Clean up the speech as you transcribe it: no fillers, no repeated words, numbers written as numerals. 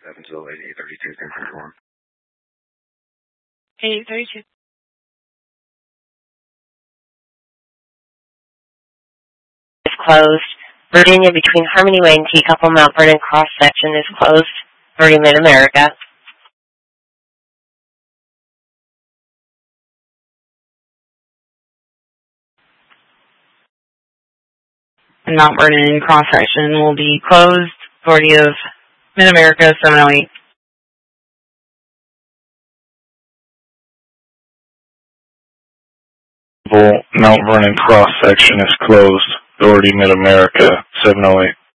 708, 832, 1031. 832. Is closed. Virginia between Harmony Way and Teacup Mount Vernon cross section is closed. 30 Mid-America. Mount Vernon cross section will be closed. Authority of Mid-America 708. Mount Vernon cross section is closed. Authority Mid-America 708.